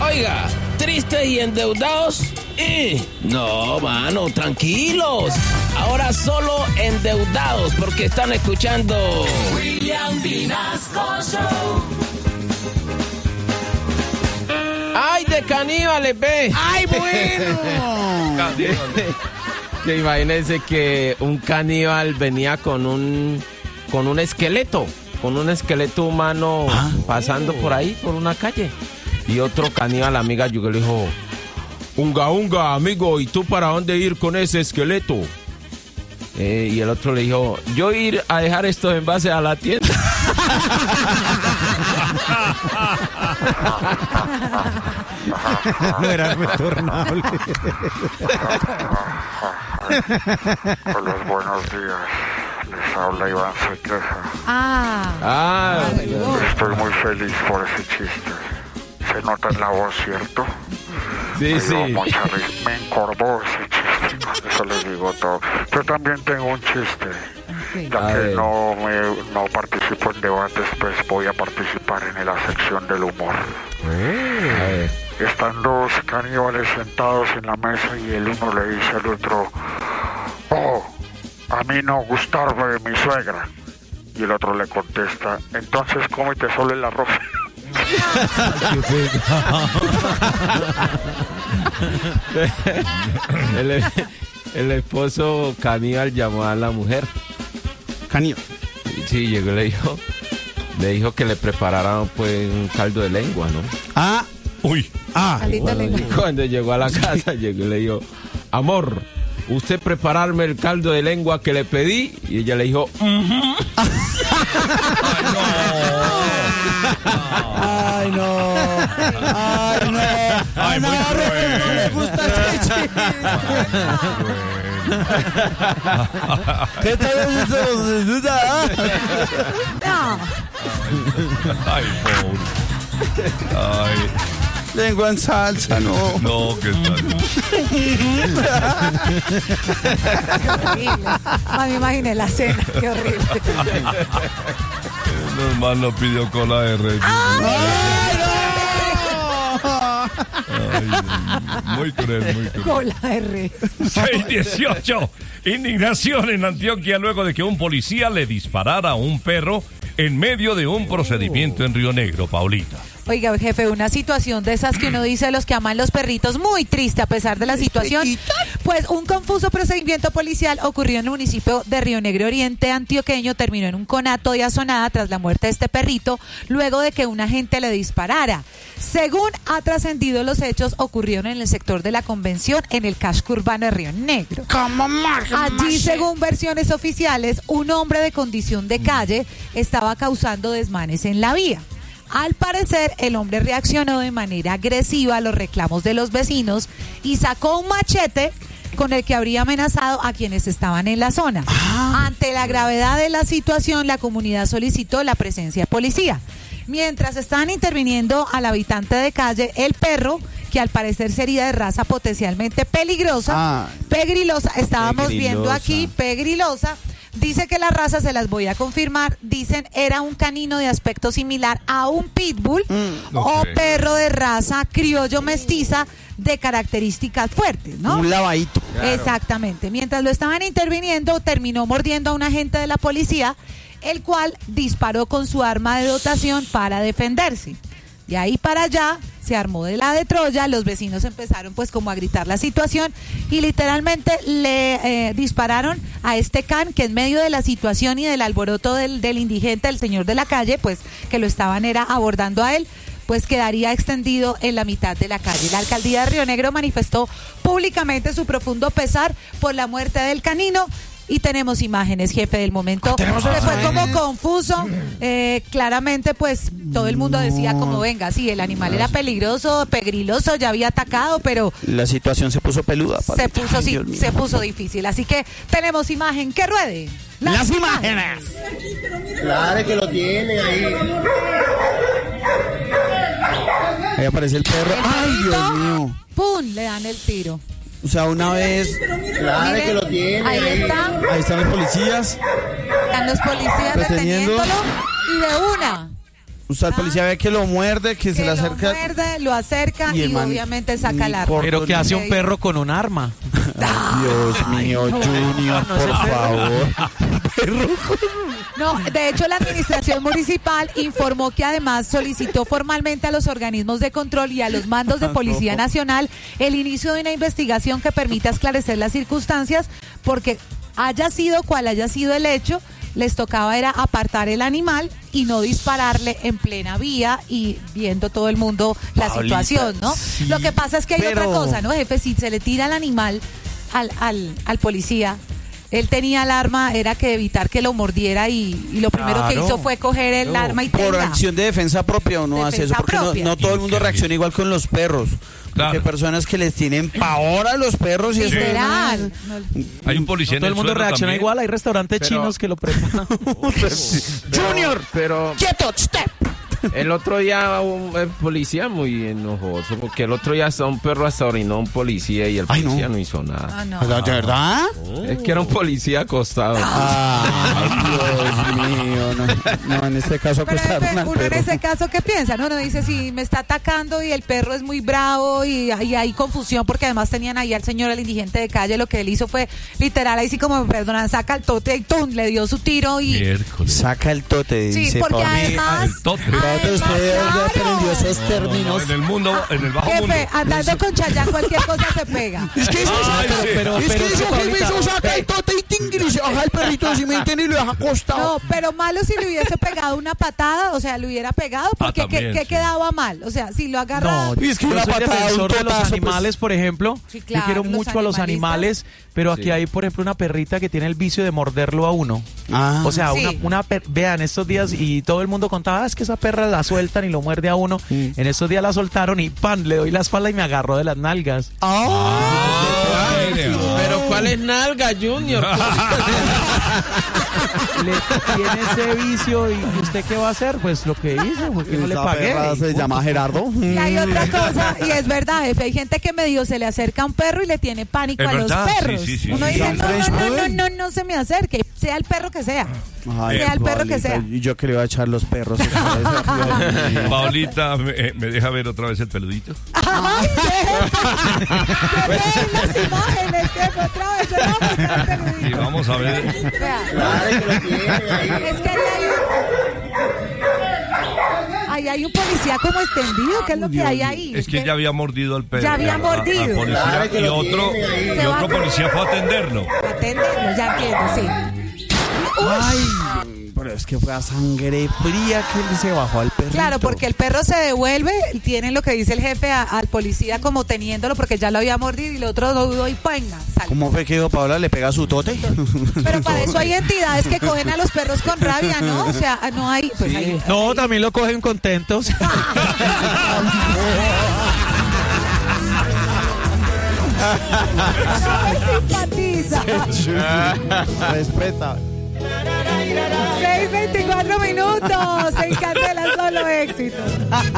Oiga, tristes y endeudados. No, mano, tranquilos. Ahora solo endeudados porque están escuchando William Vinasco Show. ¡Ay, de caníbales, ve! ¡Ay, bueno! Que imagínense que un caníbal venía con un esqueleto, humano pasando por ahí, por una calle. Y otro caníbal, amiga, yo le dijo, unga, amigo, ¿y tú para dónde ir con ese esqueleto? Y el otro le dijo, yo ir a dejar estos envases a la tienda. No era retornable. Hola, buenos días. Les habla Iván Sequeja. Estoy muy feliz por ese chiste. Se nota en la voz, ¿cierto? Sí. Mucha risa. Me encorvó ese chiste. Eso les digo todo. Yo también tengo un chiste. Ya que no participo en debates, pues voy a participar en la sección del humor. Están dos caníbales sentados en la mesa y el uno le dice al otro, a mí no gustarme de mi suegra. Y el otro le contesta, entonces cómete solo el arroz. El esposo caníbal llamó a la mujer. Caníbal. Sí, llegó y le dijo que le prepararan pues un caldo de lengua, ¿no? Cuando llegó a la casa, llegó y le dijo, amor, ¿usted prepararme el caldo de lengua que le pedí? Y ella le dijo, Ay, no. Ay, muy cruel. No le gusta este chiste. ¿Qué tal eso? Ay, pobre. Ay. Lengua en salsa, no. No, ¿qué tal? A mí imaginé la cena, qué horrible. Normal no pidió cola de rey. Muy cruel. Cola de res. 618. Indignación en Antioquia luego de que un policía le disparara a un perro en medio de un procedimiento en Río Negro, Paulita. Oiga, jefe, una situación de esas que uno dice de los que aman los perritos, muy triste a pesar de la situación. Pues un confuso procedimiento policial ocurrió en el municipio de Río Negro Oriente antioqueño, terminó en un conato de asonada tras la muerte de este perrito, luego de que un agente le disparara. Según ha trascendido, los hechos ocurrieron en el sector de la Convención, en el casco urbano de Río Negro. Allí, según versiones oficiales, un hombre de condición de calle estaba causando desmanes en la vía. Al parecer, el hombre reaccionó de manera agresiva a los reclamos de los vecinos y sacó un machete con el que habría amenazado a quienes estaban en la zona. Ante la gravedad de la situación, la comunidad solicitó la presencia de policía. Mientras estaban interviniendo al habitante de calle, el perro, que al parecer sería de raza potencialmente pegrilosa, estábamos viendo aquí, pegrilosa. Dice que la raza, se las voy a confirmar, dicen era un canino de aspecto similar a un pitbull o perro de raza criollo mestiza de características fuertes, ¿no? Un lavadito. Claro. Exactamente. Mientras lo estaban interviniendo, terminó mordiendo a un agente de la policía, el cual disparó con su arma de dotación para defenderse. De ahí para allá se armó de la de Troya, los vecinos empezaron pues como a gritar la situación y literalmente le dispararon a este can que en medio de la situación y del alboroto del indigente, del señor de la calle, pues que lo estaban abordando a él, pues quedaría extendido en la mitad de la calle. La alcaldía de Río Negro manifestó públicamente su profundo pesar por la muerte del canino. Y tenemos imágenes, jefe, del momento. Se fue como confuso. Claramente, pues, todo el mundo decía como, venga, sí, el animal era peligroso, pegriloso, ya había atacado, pero... La situación se puso peluda. Se puso difícil. Así que tenemos imagen. ¡Que ruede! ¡Las imágenes! Claro que lo tiene ahí. Ahí aparece el perro. ¡Ay, Dios mío! ¡Pum! Le dan el tiro. O sea, una vez... Claro que lo tiene ahí. Ahí están los policías. Están los policías deteniéndolo y de una O sea, el policía ve que lo muerde, que se le acerca. Lo muerde, lo acerca y obviamente saca el arma. Pero ¿qué hace un perro con un arma? Ay, Dios mío, Junior, por favor. No, de hecho la administración municipal informó que además solicitó formalmente a los organismos de control y a los mandos de Policía Nacional el inicio de una investigación que permita esclarecer las circunstancias, porque haya sido cual haya sido el hecho, les tocaba era apartar el animal y no dispararle en plena vía y viendo todo el mundo la situación, ¿no? Sí, lo que pasa es que hay otra cosa, ¿no, jefe? Si se le tira el animal al policía, él tenía el arma, era que evitar que lo mordiera y lo primero que hizo fue coger el arma y por acción de defensa propia uno hace eso, porque no todo el mundo reacciona igual con los perros. Claro. Porque hay personas que les tienen pavor a los perros y literal. Hay un policía en todo el mundo reacciona también. igual, hay restaurantes chinos que lo preparan. Junior, pero quieto, step. el otro día un policía muy enojoso, porque el otro día hasta un perro hasta orinó a un policía y el policía no hizo nada. Ah, no. ¿De verdad? Es que era un policía acostado. Ay, Dios mío, no, en este caso Pero acostaron al uno en perro. ese caso, ¿qué piensa? No, uno dice, si me está atacando y el perro es muy bravo y hay confusión, porque además tenían ahí al señor, el indigente de calle, lo que él hizo fue literal, ahí sí como, perdonan, saca el tote y ¡tum! Le dio su tiro y... Miércoles. Saca el tote, Sí, dice porque Pauli. además... El tote. Usted ya claro. aprendió esos No, términos. en el mundo, en el bajo mundo. Jefe, andando con Chayán cualquier cosa se pega. Es que eso Ay, saca, sí. es que eso, jefe, eso saca el tote y tingui y se baja el perrito, si me entiende, y lo deja acostado. No, pero malo si le hubiese pegado una patada, o sea, le hubiera pegado, porque también, ¿qué sí. quedaba mal? O sea, si lo agarra... Y es que Yo una soy patada, un defensor de los totazo, animales, por ejemplo. Sí, claro, yo quiero los mucho a los animalistas. animales, pero aquí hay, por ejemplo, una perrita que tiene el vicio de morderlo a uno. Ah. O sea, Sí. vean, estos días, y todo el mundo contaba, es que esa perra la sueltan y lo muerde a uno. En estos días la soltaron y ¡pan! Le doy la espalda y me agarró de las nalgas. Pero ¿cuál es nalga, Junior? Tiene ese vicio, y ¿usted qué va a hacer? Pues lo que hizo, porque no le Esa pagué. perra se llama Gerardo. Y hay otra cosa, y es verdad, jefe, hay gente que medio se le acerca a un perro y le tiene pánico Es a verdad, los perros. sí, sí, sí. Uno Sí, dice, sí. no se me acerque, sea el perro que sea. Ay, Sea el perro que Paulita, sea. Y yo que le iba a echar los perros. Paulita, ¿me deja ver otra vez el peludito? ¡Ay, qué ven las imágenes, jefe, otra vez, yo le voy a mostrar el Y peludito. vamos a ver. Vea. Claro que lo tiene ahí. Es que ahí hay un policía como extendido, ¿qué es lo que hay ahí? Es que ya había mordido al perro. Ya había al mordido. policía, Claro que y lo otro, tiene ahí. y Se otro va- policía fue a atenderlo. Atenderlo, ya entiendo, sí. Ay, pero es que fue a sangre fría que él se bajó al perrito. Claro, porque el perro se devuelve, tienen lo que dice el jefe al policía como teniéndolo porque ya lo había mordido y el otro lo dudó y ¡panga! Sale. ¿Cómo fue que dijo Paola? ¿Le pega su tote? Pero para eso hay entidades que cogen a los perros con rabia, ¿no? O sea, no hay... Pues hay No, también lo cogen contentos. no me simpatiza. Respeta. 6:24 minutos. En Candela solo éxito.